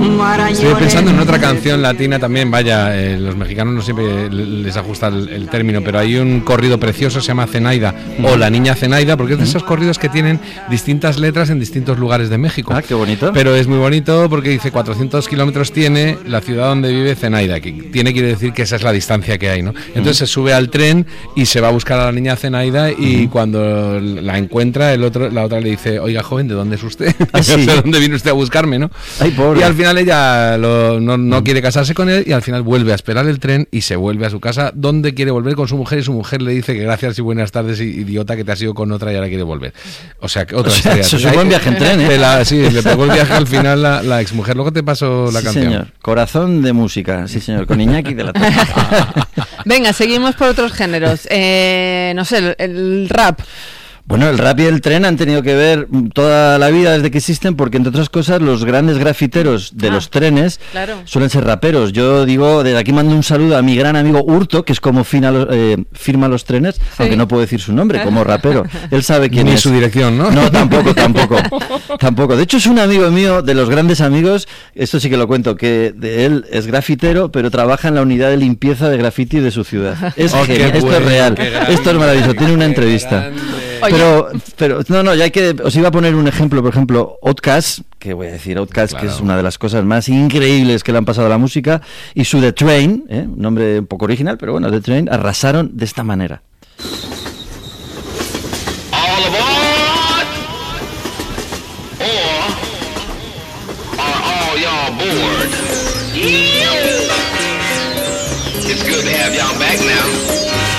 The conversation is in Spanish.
Estoy pensando en otra canción latina también, vaya, los mexicanos no siempre les ajusta el término, pero hay un corrido precioso, se llama Zenaida, o La Niña Zenaida, porque es de esos corridos que tienen distintas letras en distintos lugares de México. Ah, qué bonito. Pero es muy bonito porque dice 400 kilómetros tiene la ciudad donde vive Zenaida, que quiere decir que esa es la distancia que hay, ¿no? Entonces se sube al tren y se va a buscar a la niña Zenaida y cuando la encuentra, la otra le dice, oiga, joven, ¿de dónde es usted? ¿Ah, sí? ¿De dónde viene usted a buscarme, no? Ay, pobre. Y al final ella no quiere casarse con él y al final vuelve a esperar el tren y se vuelve a su casa, donde quiere volver con su mujer, y su mujer le dice que gracias y buenas tardes, idiota, que te has ido con otra y ahora quiere volver. O sea, que otra historia. Eso es un buen viaje en tren, ¿eh? Sí, le pegó el viaje al final la exmujer. Luego te paso la canción. Sí, señor. Corazón de música, sí, señor, con Iñaki de la Torre. Venga, seguimos por otros géneros. No sé, el rap. Bueno, el rap y el tren han tenido que ver toda la vida desde que existen, porque entre otras cosas los grandes grafiteros de los trenes suelen ser raperos. Yo digo, desde aquí mando un saludo a mi gran amigo Hurto, que es como firma los trenes, ¿sí? Aunque no puedo decir su nombre, como rapero. Él sabe quién es. Ni su dirección, ¿no? No, tampoco. De hecho, es un amigo mío, de los grandes amigos, esto sí que lo cuento, que él es grafitero, pero trabaja en la unidad de limpieza de graffiti de su ciudad. Es genial, esto es real, esto es maravilloso, tiene una entrevista. Pero no, ya os iba a poner un ejemplo, por ejemplo, Outkast, que voy a decir Outkast, que es una de las cosas más increíbles que le han pasado a la música, y su The Train, un nombre un poco original, pero bueno, The Train, arrasaron de esta manera. All aboard, or are all y'all bored? It's good to have y'all back now.